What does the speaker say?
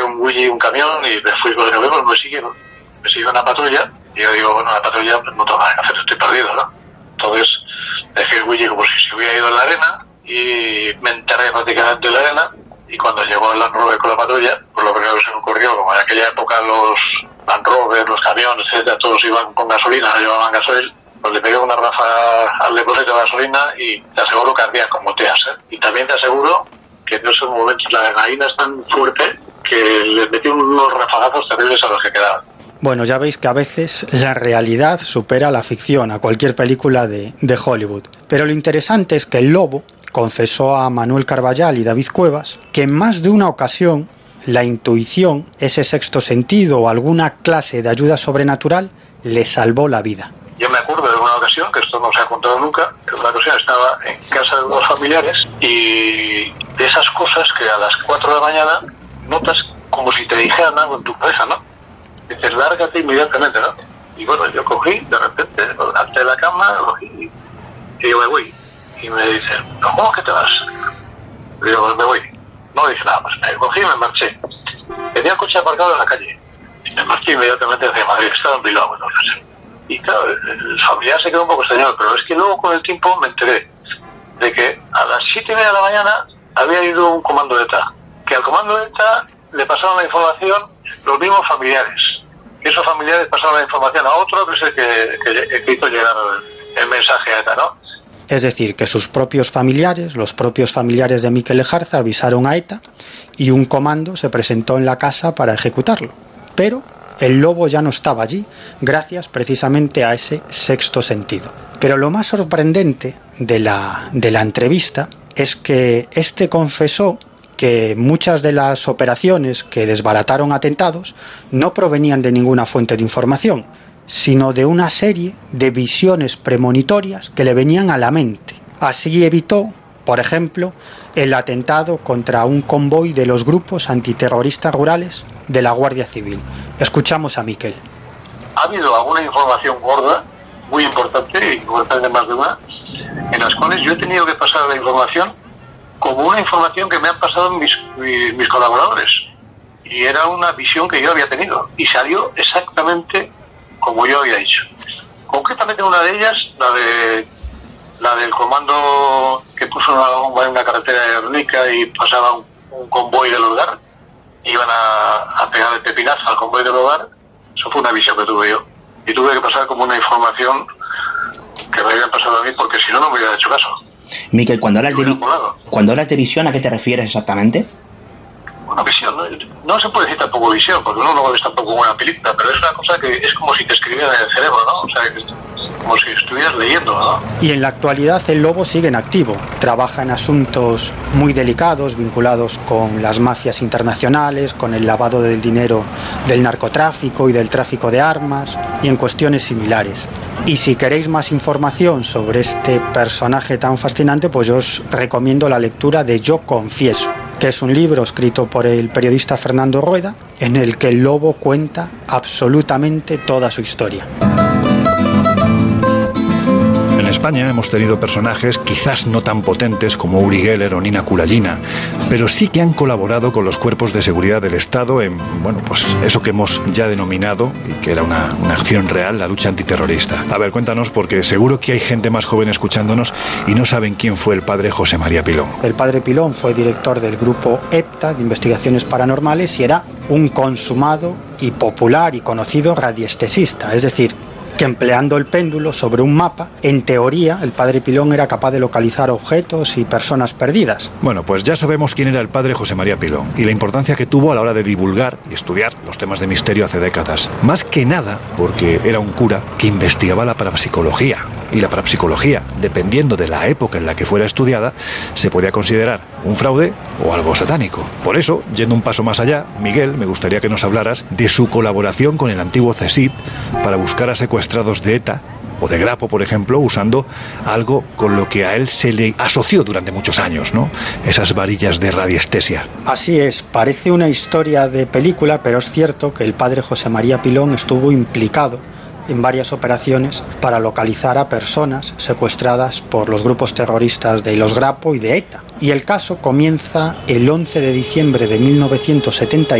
un Willy, un camión, y me fui con el camión, me siguieron una patrulla, y yo digo, bueno, la patrulla pues no tengo nada que hacer, estoy perdido, ¿no? Entonces dejé el Willy como si se hubiera ido en la arena, y me enterré prácticamente en la arena, y cuando llegó el Land Rover con la patrulla, pues lo primero que se me ocurrió, como en aquella época los Land Rover, los camiones, etcétera, todos iban con gasolina, no llevaban gasoil, pues le pegué una ráfaga al depósito de gasolina y te aseguro que ardía como teas, ¿eh? Y también te aseguro que en esos momentos la adrenalina es tan fuerte que les metí unos rafagazos terribles a los que quedaban. Bueno, ya veis que a veces la realidad supera la ficción a cualquier película de Hollywood. Pero lo interesante es que el Lobo confesó a Manuel Carballal y David Cuevas que en más de una ocasión la intuición, ese sexto sentido o alguna clase de ayuda sobrenatural le salvó la vida. Yo me acuerdo de una ocasión, que esto no se ha contado nunca, que una ocasión estaba en casa de unos familiares y de esas cosas que a las 4 de la mañana notas como si te dijeran algo en tu cabeza, ¿no? Dices, lárgate inmediatamente, ¿no? Y bueno, yo cogí, de repente, me levanté de la cama, cogí, y digo, me voy. Y me dicen, ¿cómo que te vas? Y digo, pues me voy. No dije nada más, me cogí y me marché. Tenía el coche aparcado en la calle y me marché inmediatamente hacia Madrid, estaba en Bilbao, entonces. Y claro, el familiar se quedó un poco extrañado, pero es que luego con el tiempo me enteré de que a las 7:30 de la mañana había ido un comando de ETA, que al comando de ETA le pasaron la información los mismos familiares. Y esos familiares pasaron la información a otro, que es el que hizo llegar el mensaje a ETA, ¿no? Es decir, que sus propios familiares, los propios familiares de Mikel Lejarza, avisaron a ETA y un comando se presentó en la casa para ejecutarlo. Pero el Lobo ya no estaba allí, gracias precisamente a ese sexto sentido. Pero lo más sorprendente de la entrevista es que este confesó que muchas de las operaciones que desbarataron atentados no provenían de ninguna fuente de información, sino de una serie de visiones premonitorias que le venían a la mente. Así evitó, por ejemplo, el atentado contra un convoy de los grupos antiterroristas rurales de la Guardia Civil. Escuchamos a Mikel. Ha habido alguna información gorda, muy importante, importante más de una, en las cuales yo he tenido que pasar la información como una información que me han pasado mis colaboradores. Y era una visión que yo había tenido. Y salió exactamente como yo había dicho. Concretamente una de ellas, la del comando que puso una bomba en una carretera de Ernica y pasaba un convoy del hogar, iban a pegar el pepinazo al convoy del hogar. Eso fue una visión que tuve yo. Y tuve que pasar como una información que me habían pasado a mí, porque si no, no me hubiera hecho caso. Mikel, cuando hablas de visión, ¿a qué te refieres exactamente? Una visión, no se puede decir tampoco visión, porque uno no lo ves tampoco en una película, pero es una cosa que es como si te escribieran en el cerebro, ¿no? O sea, como si estuvieras leyendo, ¿no? Y en la actualidad el Lobo sigue en activo, trabaja en asuntos muy delicados vinculados con las mafias internacionales, con el lavado del dinero del narcotráfico y del tráfico de armas y en cuestiones similares. Y si queréis más información sobre este personaje tan fascinante, pues yo os recomiendo la lectura de Yo Confieso, que es un libro escrito por el periodista Fernando Rueda, en el que el Lobo cuenta absolutamente toda su historia. En España hemos tenido personajes quizás no tan potentes como Uri Geller o Nina Kulagina, pero sí que han colaborado con los cuerpos de seguridad del Estado en, bueno, pues eso que hemos ya denominado, y que era una acción real, la lucha antiterrorista. A ver, cuéntanos, porque seguro que hay gente más joven escuchándonos y no saben quién fue el padre José María Pilón. El padre Pilón fue director del grupo EPTA de investigaciones paranormales y era un consumado y popular y conocido radiestesista, es decir, que empleando el péndulo sobre un mapa, en teoría, el padre Pilón era capaz de localizar objetos y personas perdidas. Bueno, pues ya sabemos quién era el padre José María Pilón y la importancia que tuvo a la hora de divulgar y estudiar los temas de misterio hace décadas. Más que nada porque era un cura que investigaba la parapsicología. Y la parapsicología, dependiendo de la época en la que fuera estudiada, se podía considerar un fraude o algo satánico. Por eso, yendo un paso más allá, Miguel, me gustaría que nos hablaras de su colaboración con el antiguo CSIC para buscar a secuestrados de ETA o de Grapo, por ejemplo, usando algo con lo que a él se le asoció durante muchos años, ¿no? Esas varillas de radiestesia. Así es, parece una historia de película, pero es cierto que el padre José María Pilón estuvo implicado en varias operaciones para localizar a personas secuestradas por los grupos terroristas de los Grapo y de ETA. Y el caso comienza el 11 de diciembre de 1970